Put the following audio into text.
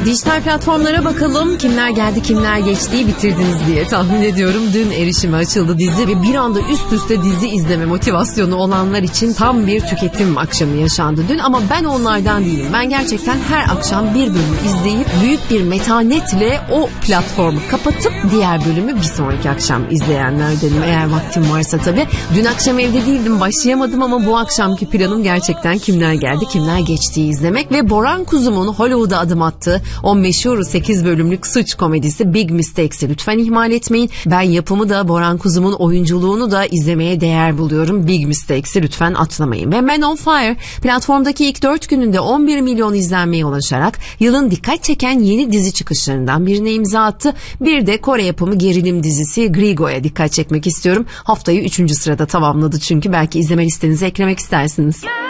Dijital platformlara bakalım. Kimler geldi kimler geçtiği bitirdiniz diye tahmin ediyorum. Dün erişime açıldı dizi ve bir anda üst üste dizi izleme motivasyonu olanlar için tam bir tüketim akşamı yaşandı dün. Ama ben onlardan değilim. Ben gerçekten her akşam bir bölümü izleyip büyük bir metanetle o platformu kapatıp diğer bölümü bir sonraki akşam izleyenlerdenim. Eğer vaktim varsa tabii. Dün akşam evde değildim, başlayamadım ama bu akşamki planım gerçekten kimler geldi kimler geçtiği izlemek ve Boran Kuzum'un Hollywood'a adım attığı o meşhur 8 bölümlük suç komedisi Big Mistakes'i lütfen ihmal etmeyin. Ben yapımı da Boran Kuzum'un oyunculuğunu da izlemeye değer buluyorum. Big Mistakes'i lütfen atlamayın. Ve Man on Fire platformdaki ilk 4 gününde 11 milyon izlenmeye ulaşarak yılın dikkat çeken yeni dizi çıkışlarından birine imza attı. Bir de Kore yapımı gerilim dizisi Grigo'ya dikkat çekmek istiyorum. Haftayı 3. sırada tamamladı çünkü belki izleme listenize eklemek istersiniz.